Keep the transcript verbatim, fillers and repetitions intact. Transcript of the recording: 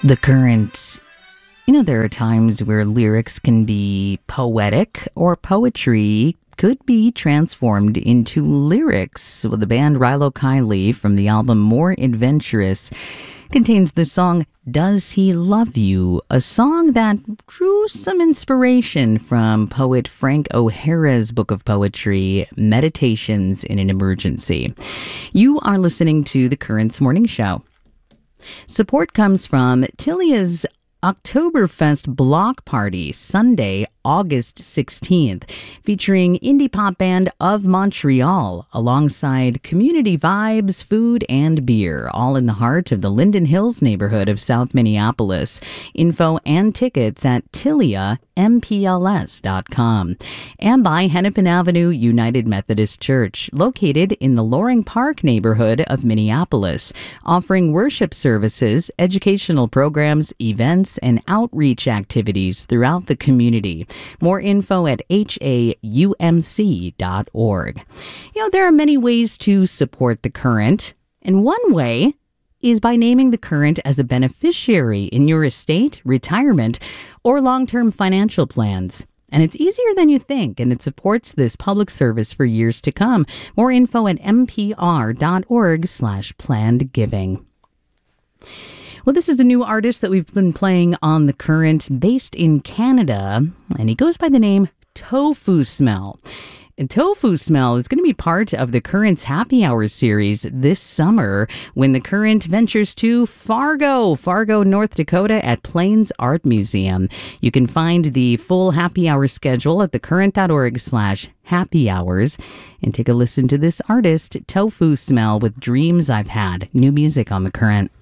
The Current. You know, there are times where lyrics can be poetic or poetry could be transformed into lyrics. Well, the band Rilo Kiley from the album More Adventurous contains the song Does He Love You, a song that drew some inspiration from poet Frank O'Hara's book of poetry, Meditations in an Emergency. You are listening to The Current's Morning Show. Support comes from Tilia's Oktoberfest Block Party, Sunday, August sixteenth, featuring indie pop band Of Montreal, alongside community vibes, food, and beer, all in the heart of the Linden Hills neighborhood of South Minneapolis. Info and tickets at tilia m p l s dot com. And by Hennepin Avenue United Methodist Church, located in the Loring Park neighborhood of Minneapolis, offering worship services, educational programs, events, and outreach activities throughout the community. More info at h a u m c dot org. You know, there are many ways to support The Current, and one way is by naming The Current as a beneficiary in your estate, retirement, or long-term financial plans. And it's easier than you think, and it supports this public service for years to come. More info at m p r dot org slash planned giving. Well, this is a new artist that we've been playing on The Current, based in Canada, and he goes by the name Tofu Smell. And Tofu Smell is going to be part of The Current's Happy Hour series this summer when The Current ventures to Fargo, Fargo, North Dakota at Plains Art Museum. You can find the full Happy Hour schedule at thecurrent.org slash happy hours and take a listen to this artist, Tofu Smell, with Dreams I've Had. New music on The Current.